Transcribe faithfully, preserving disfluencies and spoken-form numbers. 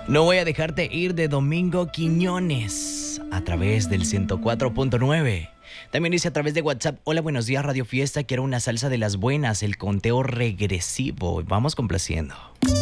No voy a dejarte ir de Domingo Quiñones a través del ciento cuatro punto nueve. También dice a través de WhatsApp: hola, buenos días Radio Fiesta, quiero una salsa de las buenas, el conteo regresivo. Vamos complaciendo.